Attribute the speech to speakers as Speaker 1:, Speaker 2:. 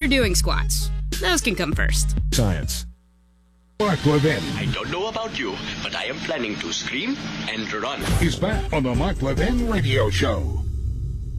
Speaker 1: you're doing squats. Those can come first.
Speaker 2: Science. Mark Levin.
Speaker 3: I don't know about you, but I am planning to scream and run.
Speaker 2: He's back on the Mark Levin Radio Show.